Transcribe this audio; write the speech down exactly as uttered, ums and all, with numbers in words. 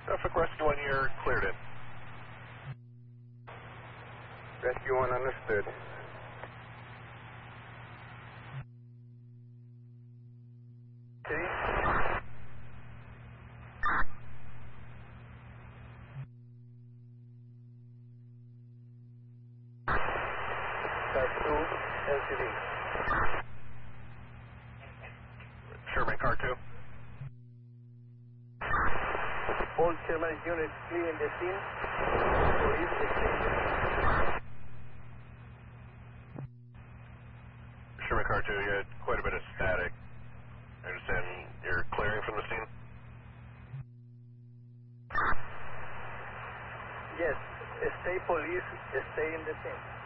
Norfolk Rescue one, you're cleared in. Rescue one, understood. City? Type two, L C D. Sherman car two. All Sherman units clearing the scene. Police is clearing the scene. Sherman car two, you had quite a bit of static. I understand you're clearing from the scene? Yes, stay police, stay in the scene.